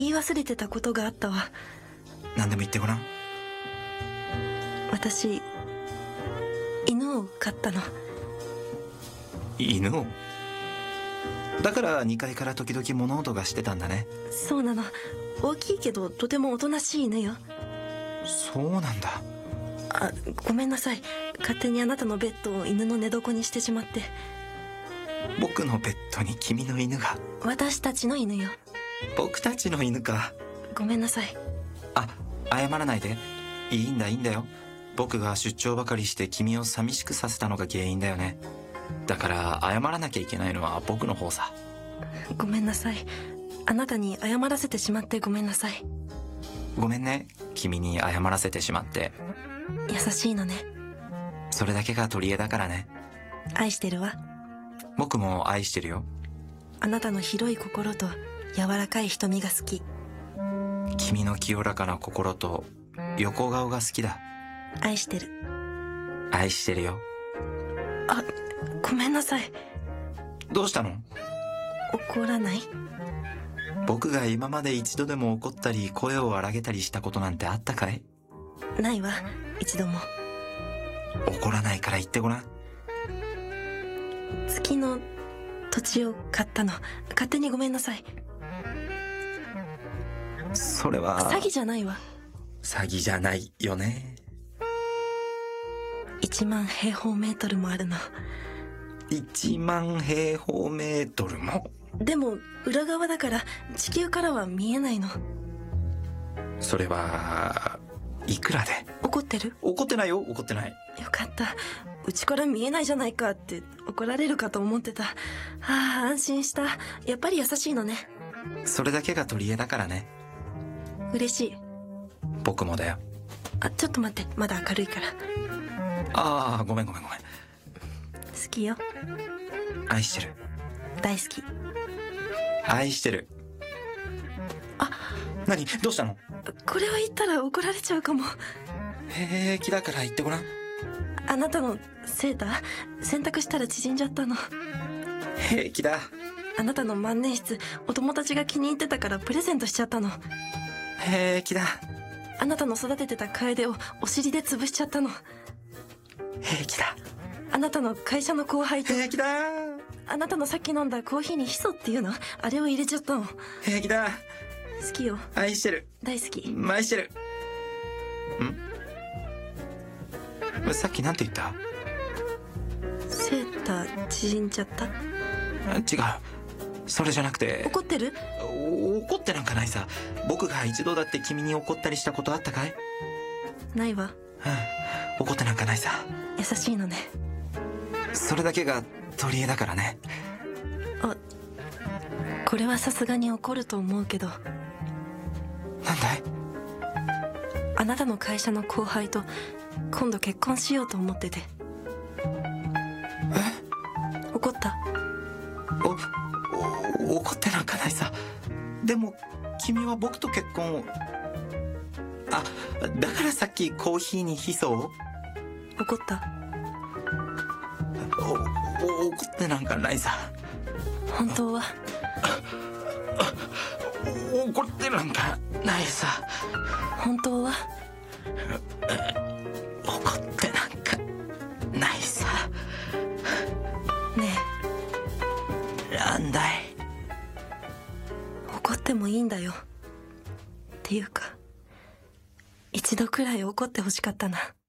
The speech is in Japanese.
言い忘れてたことがあったわ。 何でも言ってごらん。 私、犬を飼ったの。 犬を？だから2階から時々物音がしてたんだね。 そうなの。大きいけどとてもおとなしい犬よ。 そうなんだ。 あ、ごめんなさい。勝手にあなたのベッドを犬の寝床にしてしまって。 僕のベッドに君の犬が？ 私たちの犬よ。 僕たちの犬か。 ごめんなさい。 あ、謝らないで。いいんだいいんだよ。僕が出張ばかりして君を寂しくさせたのが原因だよね。だから謝らなきゃいけないのは僕の方さ。 ごめんなさい。あなたに謝らせてしまってごめんなさい。 ごめんね、君に謝らせてしまって。 優しいのね。 それだけが取り柄だからね。 愛してるわ。 僕も愛してるよ。 あなたの広い心と柔らかい瞳が好き。 君の清らかな心と横顔が好きだ。 愛してる。 愛してるよ。 あ、ごめんなさい。 どうしたの？ 怒らない？ 僕が今まで一度でも怒ったり声を荒げたりしたことなんてあったかい？ ないわ、一度も。 怒らないから言ってごらん。 月の土地を買ったの。勝手にごめんなさい。 それは詐欺じゃないわ。 詐欺じゃないよね。 1万平方メートルもあるの。 1万平方メートルも？ でも裏側だから地球からは見えないの。 それはいくらで？ 怒ってる？ 怒ってないよ、怒ってない。 よかった。うちから見えないじゃないかって怒られるかと思ってた。ああ、安心した。やっぱり優しいのね。 それだけが取り柄だからね。 嬉しい。 僕もだよ。 あ、ちょっと待って、まだ明るいから。 ああ、ごめん。 好きよ。 愛してる。 大好き。 愛してる。 あ、 何？どうしたの？ これは言ったら怒られちゃうかも。 平気だから言ってごらん。 あなたのセーター洗濯したら縮んじゃったの。 平気だ。 あなたの万年筆お友達が気に入ってたからプレゼントしちゃったの。 平気だ。 あなたの育ててた楓をお尻で潰しちゃったの。 平気だ。 あなたの会社の後輩と平気だ。 あなたのさっき飲んだコーヒーにヒ素っていうのあれを入れちゃったの。 平気だ。 好きよ。 愛してる。 大好き。 愛してる。さっきなんて言った？ セーター縮んじゃった？ 違う。それじゃなくて。 怒ってる？ 怒ってなんかないさ。僕が一度だって君に怒ったりしたことあったかい？ ないわ。 怒ってなんかないさ。 優しいのね。 それだけが取り柄だからね。 あ、これはさすがに怒ると思うけど。 なんだい？ あなたの会社の後輩と今度結婚しようと思ってて。怒った？ 怒ってなんかないさ。でも君は僕と結婚を。あ、だからさっきコーヒーにヒ素を？ 怒った？ 怒ってなんかないさ。 本当は？ 怒ってなんかないさ。 本当は？ 怒ってなんかないさ。 ねえ。なんだい？ 怒ってもいいんだよ。っていうか、一度くらい怒ってほしかったな。